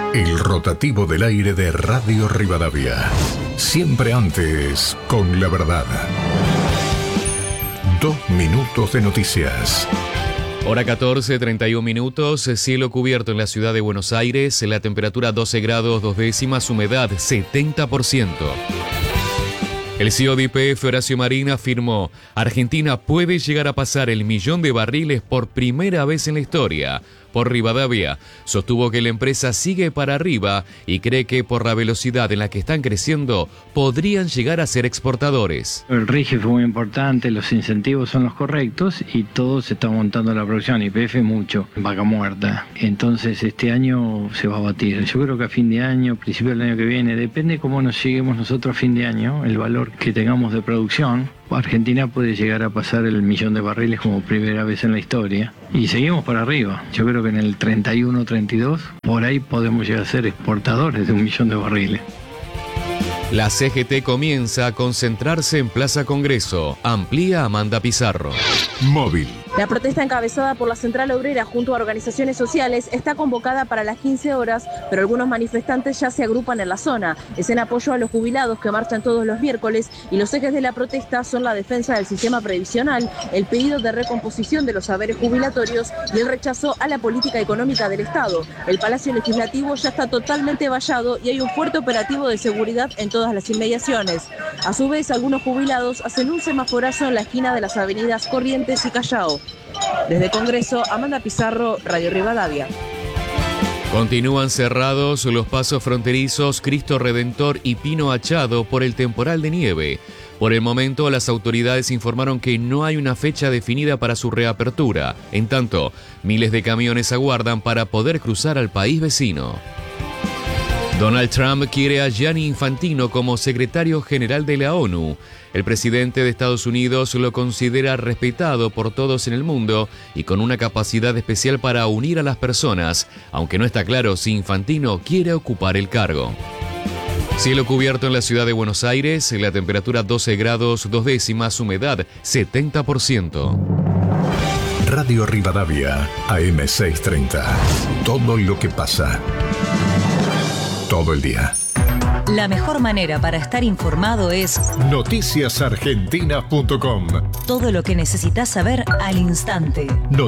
El rotativo del aire de Radio Rivadavia. Siempre antes, con la verdad. 2 minutos de noticias. Hora 14, 31 minutos, cielo cubierto en la ciudad de Buenos Aires, la temperatura 12 grados 2 décimas, humedad 70%. El CEO de YPF, Horacio Marín, afirmó: Argentina puede llegar a pasar el 1.000.000 de barriles por primera vez en la historia. Por Rivadavia, sostuvo que la empresa sigue para arriba y cree que por la velocidad en la que están creciendo, podrían llegar a ser exportadores. El RIGI fue muy importante, los incentivos son los correctos y todo se está montando la producción. YPF mucho, vaca muerta. Entonces este año se va a batir. Yo creo que a fin de año, principio del año que viene, depende cómo nos lleguemos nosotros a fin de año, el valor que tengamos de producción. Argentina puede llegar a pasar el 1.000.000 de barriles como primera vez en la historia. Y seguimos para arriba. Yo creo que en el 31, 32, por ahí podemos llegar a ser exportadores de 1.000.000 de barriles. La CGT comienza a concentrarse en Plaza Congreso. Amplía Amanda Pizarro. Móvil. La protesta encabezada por la Central Obrera junto a organizaciones sociales está convocada para las 15 horas, pero algunos manifestantes ya se agrupan en la zona. Es en apoyo a los jubilados que marchan todos los miércoles y los ejes de la protesta son la defensa del sistema previsional, el pedido de recomposición de los saberes jubilatorios y el rechazo a la política económica del Estado. El Palacio Legislativo ya está totalmente vallado y hay un fuerte operativo de seguridad en todas las inmediaciones. A su vez, algunos jubilados hacen un semaforazo en la esquina de las avenidas Corrientes y Callao. Desde Congreso, Amanda Pizarro, Radio Rivadavia. Continúan cerrados los pasos fronterizos Cristo Redentor y Pino Achado por el temporal de nieve. Por el momento, las autoridades informaron que no hay una fecha definida para su reapertura. En tanto, miles de camiones aguardan para poder cruzar al país vecino. Donald Trump quiere a Gianni Infantino como secretario general de la ONU. El presidente de Estados Unidos lo considera respetado por todos en el mundo y con una capacidad especial para unir a las personas, aunque no está claro si Infantino quiere ocupar el cargo. Cielo cubierto en la ciudad de Buenos Aires, la temperatura 12 grados 2 décimas, humedad 70%. Radio Rivadavia, AM630. Todo lo que pasa. Todo el día. La mejor manera para estar informado es noticiasargentina.com. Todo lo que necesitas saber al instante.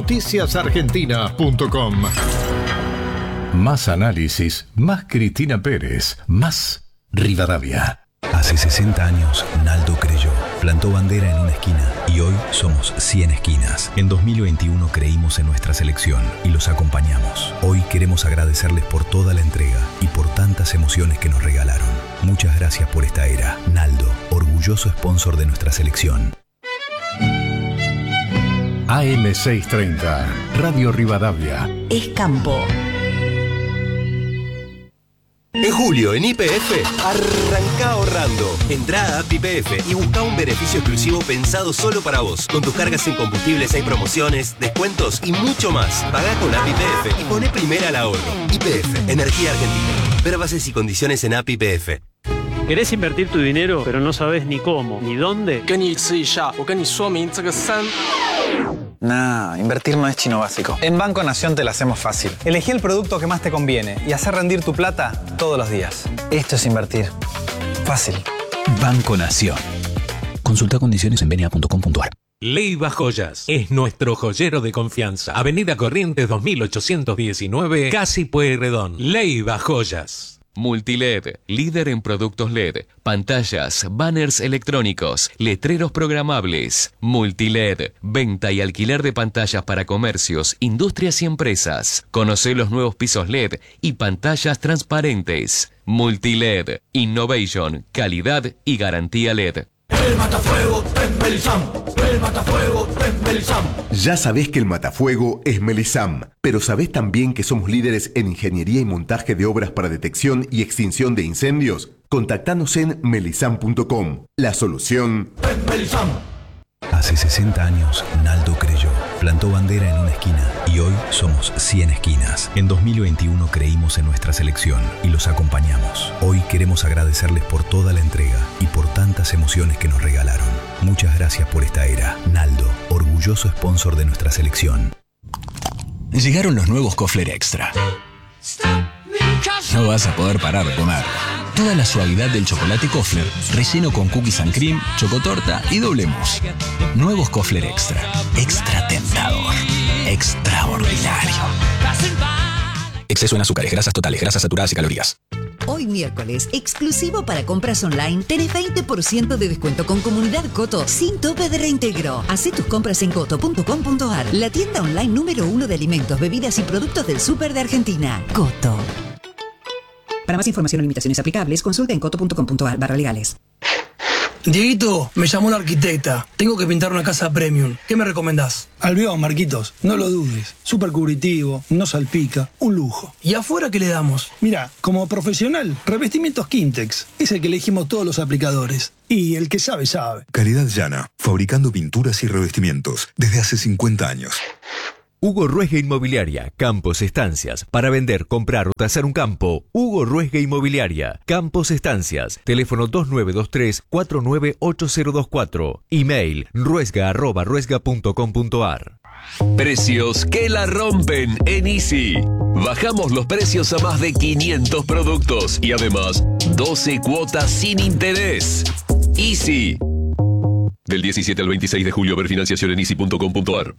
Noticiasargentina.com. Más análisis, más Cristina Pérez, más Rivadavia. Hace 60 años, Naldo creyó, plantó bandera en una esquina y hoy somos 100 esquinas. En 2021 creímos en nuestra selección y los acompañamos. Hoy queremos agradecerles por toda la entrega y por tantas emociones que nos regalaron. Muchas gracias por esta era. Naldo, orgulloso sponsor de nuestra selección. AM630, Radio Rivadavia. Es campo. En julio, en YPF, arranca ahorrando. Entrá a App YPF y busca un beneficio exclusivo pensado solo para vos. Con tus cargas en combustibles hay promociones, descuentos y mucho más. Pagá con App YPF y poné primera al ahorro. YPF, Energía Argentina. Ver bases y condiciones en App YPF. ¿Querés invertir tu dinero, pero no sabes ni cómo, ni dónde? Nah, invertir no es chino básico. En Banco Nación te la hacemos fácil. Elegí el producto que más te conviene y hacer rendir tu plata todos los días. Esto es invertir. Fácil. Banco Nación. Consulta condiciones en bna.com.ar. Leiva Joyas es nuestro joyero de confianza. Avenida Corrientes 2819, Casi Pueyrredón. Leiva Joyas. Multiled, líder en productos LED, pantallas, banners electrónicos, letreros programables. Multiled, venta y alquiler de pantallas para comercios, industrias y empresas. Conocé los nuevos pisos LED y pantallas transparentes. Multiled, innovation, calidad y garantía LED. El matafuego es Melisam. El matafuego es Melisam. Ya sabés que el matafuego es Melisam, pero ¿sabés también que somos líderes en ingeniería y montaje de obras para detección y extinción de incendios? Contactanos en melisam.com. La solución es Melisam. Hace 60 años, Naldo creyó, plantó bandera en una esquina y hoy somos 100 esquinas. En 2021 creímos en nuestra selección y los acompañamos. Hoy queremos agradecerles por toda la entrega y por tantas emociones que nos regalaron. Muchas gracias por esta era. Naldo, orgulloso sponsor de nuestra selección. Llegaron los nuevos Kofler Extra. no vas a poder parar de comer. Toda la suavidad del chocolate Kofler, relleno con cookies and cream, chocotorta y doble mousse. Nuevos Kofler Extra. Extra tentador. Extraordinario. Exceso en azúcares, grasas totales, grasas saturadas y calorías. Hoy miércoles, exclusivo para compras online, tenés 20% de descuento con Comunidad Coto sin tope de reintegro. Hacé tus compras en coto.com.ar, la tienda online número 1 de alimentos, bebidas y productos del súper de Argentina. Coto. Para más información o limitaciones aplicables, consulta en coto.com.ar/legales. Dieguito, me llamó la arquitecta. Tengo que pintar una casa premium. ¿Qué me recomendás? Albión, Marquitos, no lo dudes. Súper cubritivo, no salpica, un lujo. ¿Y afuera qué le damos? Mira, como profesional, revestimientos Quintex. Es el que elegimos todos los aplicadores. Y el que sabe, sabe. Calidad Llana, fabricando pinturas y revestimientos desde hace 50 años. Hugo Ruesga Inmobiliaria, Campos Estancias. Para vender, comprar o tasar un campo, Hugo Ruesga Inmobiliaria, Campos Estancias. Teléfono 2923-498024. Email ruesga@ruesga.com.ar. Precios que la rompen en Easy. Bajamos los precios a más de 500 productos y además 12 cuotas sin interés. Easy. Del 17 al 26 de julio, ver financiación en easy.com.ar.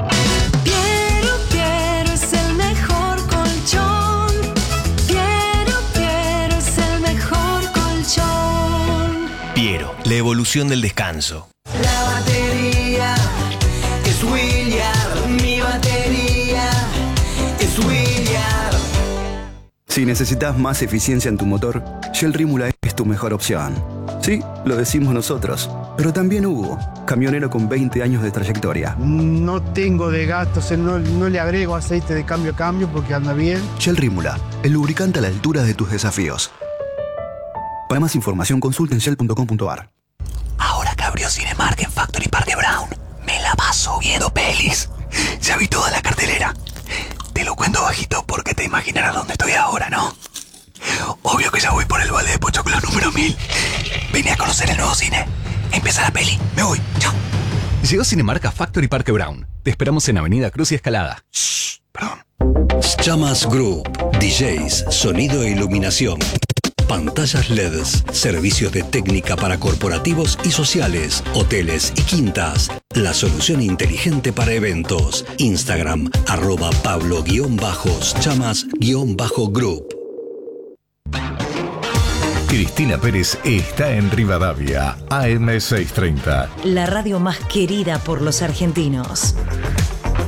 Piero, la evolución del descanso. La batería es Williard, mi batería es Williard. Si necesitas más eficiencia en tu motor, Shell Rímula es tu mejor opción. Sí, lo decimos nosotros, pero también Hugo, camionero con 20 años de trayectoria. No tengo de gastos, no le agrego aceite de cambio a cambio porque anda bien. Shell Rímula, el lubricante a la altura de tus desafíos. Para más información, consulta en shell.com.ar. Ahora que abrió Cinemark en Factory Parque Brown, me la paso viendo pelis. Ya vi toda la cartelera. Te lo cuento bajito porque te imaginarás dónde estoy ahora, ¿no? Obvio que ya voy por el balde de pochoclo número 1000. Vine a conocer el nuevo cine. Empieza la peli. Me voy. Chao. Llegó Cinemark a Factory Parque Brown. Te esperamos en Avenida Cruz y Escalada. Perdón. Chamas Group. DJs, sonido e iluminación. Pantallas LEDs, servicios de técnica para corporativos y sociales, hoteles y quintas. La solución inteligente para eventos. Instagram, @Pablo_Chamas_Group. Cristina Pérez está en Rivadavia, AM630. La radio más querida por los argentinos.